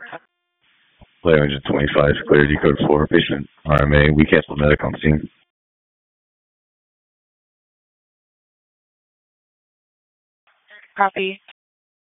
Player 125, clear decode 4, patient RMA. We canceled medic on scene. Copy.